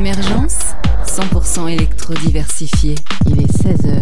Émergence, 100% électro-diversifié. Il est 16h.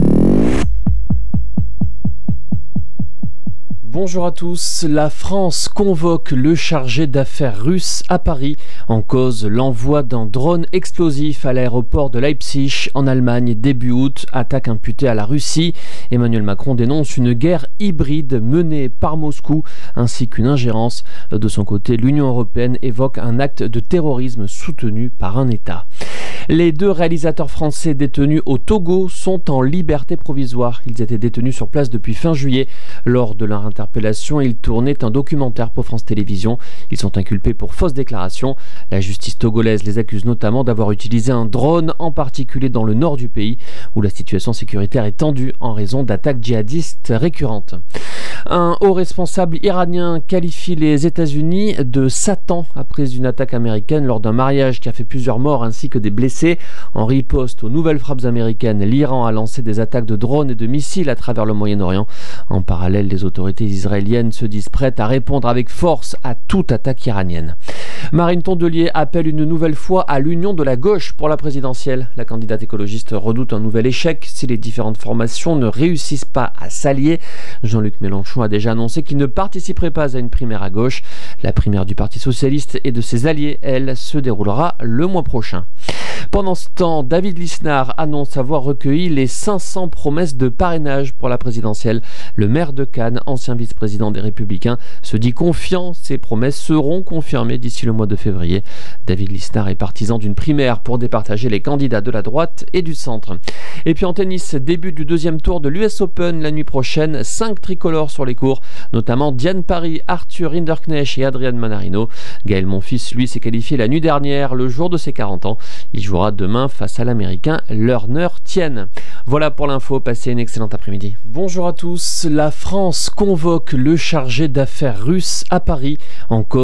Bonjour à tous, la France convoque le chargé d'affaires russe à Paris. En cause, l'envoi d'un drone explosif à l'aéroport de Leipzig en Allemagne début août, attaque imputée à la Russie. Emmanuel Macron dénonce une guerre hybride menée par Moscou ainsi qu'une ingérence. De son côté, l'Union européenne évoque un acte de terrorisme soutenu par un État. Les deux réalisateurs français détenus au Togo sont en liberté provisoire. Ils étaient détenus sur place depuis fin juillet. Lors de leur interpellation, ils tournaient un documentaire pour France Télévisions. Ils sont inculpés pour fausse déclaration. La justice togolaise les accuse notamment d'avoir utilisé un drone, en particulier dans le nord du pays, où la situation sécuritaire est tendue en raison d'attaques djihadistes récurrentes. Un haut responsable iranien qualifie les États-Unis de Satan après une attaque américaine lors d'un mariage qui a fait plusieurs morts ainsi que des blessés. En riposte aux nouvelles frappes américaines, l'Iran a lancé des attaques de drones et de missiles à travers le Moyen-Orient. En parallèle, les autorités israéliennes se disent prêtes à répondre avec force à toute attaque iranienne. Marine Tondelier appelle une nouvelle fois à l'union de la gauche pour la présidentielle. La candidate écologiste redoute un nouvel échec si les différentes formations ne réussissent pas à s'allier. Jean-Luc Mélenchon a déjà annoncé qu'il ne participerait pas à une primaire à gauche. La primaire du Parti socialiste et de ses alliés, elle, se déroulera le mois prochain. Pendant ce temps, David Lisnard annonce avoir recueilli les 500 promesses de parrainage pour la présidentielle. Le maire de Cannes, ancien vice-président des Républicains, se dit confiant. Ces promesses seront confirmées d'ici le mois de février. David Lisnard est partisan d'une primaire pour départager les candidats de la droite et du centre. Et puis en tennis, début du deuxième tour de l'US Open la nuit prochaine. 5 tricolores sur les cours, notamment Diane Parry, Arthur Rinderknecht et Adrian Manarino. Gaël Monfils, lui, s'est qualifié la nuit dernière, le jour de ses 40 ans. Il jouera demain face à l'Américain Lerner Tien. Voilà pour l'info, passez une excellente après-midi. Bonjour à tous, la France convoque le chargé d'affaires russe à Paris en cause